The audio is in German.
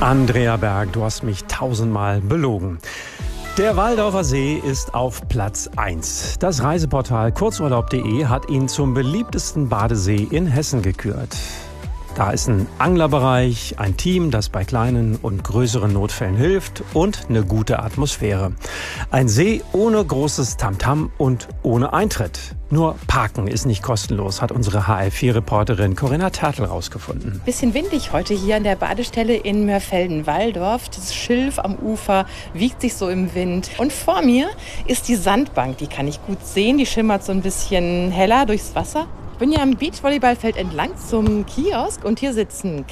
Andrea Berg, du hast mich tausendmal belogen. Der Waldorfer See ist auf Platz 1. Das Reiseportal kurzurlaub.de hat ihn zum beliebtesten Badesee in Hessen gekürt. Da ist ein Anglerbereich, ein Team, das bei kleinen und größeren Notfällen hilft und eine gute Atmosphäre. Ein See ohne großes Tamtam und ohne Eintritt. Nur Parken ist nicht kostenlos, hat unsere HR4-Reporterin Corinna Tertl rausgefunden. Bisschen windig heute hier an der Badestelle in Mörfelden-Walldorf. Das Schilf am Ufer wiegt sich so im Wind. Und vor mir ist die Sandbank, die kann ich gut sehen. Die schimmert so ein bisschen heller durchs Wasser. Ich bin ja am Beachvolleyballfeld entlang zum Kiosk und hier sitzen